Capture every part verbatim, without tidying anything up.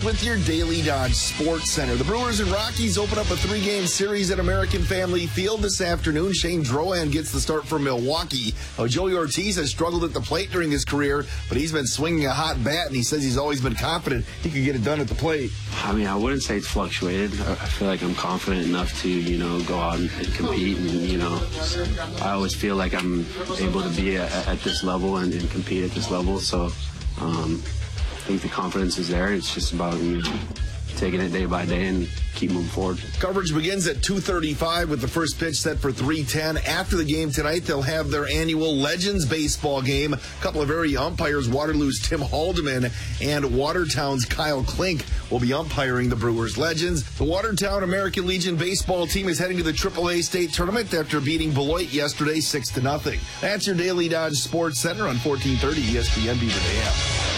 with your Daily Dodge Sports Center. The Brewers and Rockies open up a three-game series at American Family Field this afternoon. Shane Drohan gets the start for Milwaukee. Oh, Joey Ortiz has struggled at the plate during his career, but he's been swinging a hot bat, and he says he's always been confident he could get it done at the plate. I mean, I wouldn't say it's fluctuated. I feel like I'm confident enough to, you know, go out and, and compete. And, you know, I always feel like I'm able to be at, at this level and, and compete at this level. So, um, I think the confidence is there. It's just about, you know, taking it day by day and keep moving forward. Coverage begins at two thirty-five with the first pitch set for three ten. After the game tonight, they'll have their annual Legends baseball game. A couple of area umpires, Waterloo's Tim Haldeman and Watertown's Kyle Klink, will be umpiring the Brewers Legends. The Watertown American Legion baseball team is heading to the triple A state tournament after beating Beloit yesterday six to nothing. That's your Daily Dodge Sports Center on fourteen thirty E S P N Beaver Dam.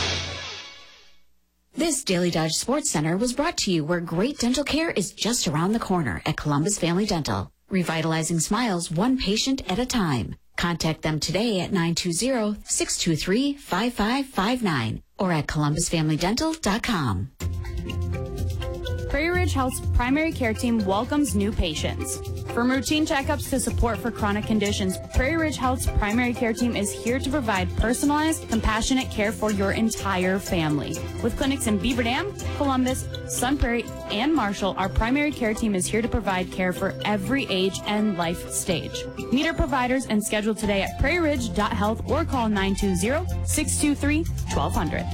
This Daily Dodge Sports Center was brought to you where great dental care is just around the corner at Columbus Family Dental. Revitalizing smiles one patient at a time. Contact them today at nine two zero, six two three, five five five nine or at columbus family dental dot com. Prairie Ridge Health's primary care team welcomes new patients. From routine checkups to support for chronic conditions, Prairie Ridge Health's primary care team is here to provide personalized, compassionate care for your entire family. With clinics in Beaver Dam, Columbus, Sun Prairie, and Marshall, our primary care team is here to provide care for every age and life stage. Meet our providers and schedule today at prairie ridge dot health or call nine two zero, six two three, one two zero zero.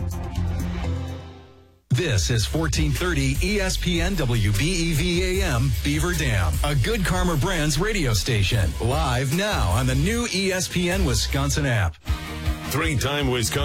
This is fourteen thirty E S P N W B E V A M Beaver Dam, a Good Karma Brands radio station. Live now on the new E S P N Wisconsin app. Three-time Wisconsin